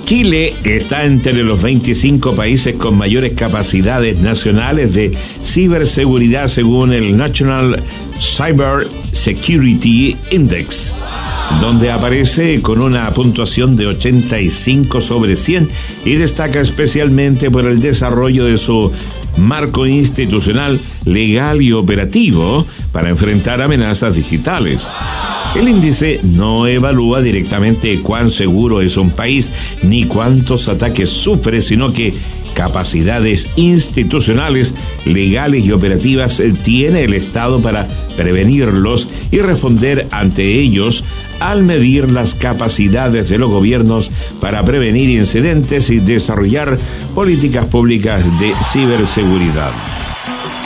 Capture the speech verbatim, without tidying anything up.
Chile está entre los veinticinco países con mayores capacidades nacionales de ciberseguridad según el National Cyber Security Index, donde aparece con una puntuación de ochenta y cinco sobre cien y destaca especialmente por el desarrollo de su marco institucional, legal y operativo para enfrentar amenazas digitales. El índice no evalúa directamente cuán seguro es un país ni cuántos ataques sufre, sino que capacidades institucionales, legales y operativas tiene el Estado para prevenirlos y responder ante ellos al medir las capacidades de los gobiernos para prevenir incidentes y desarrollar políticas públicas de ciberseguridad.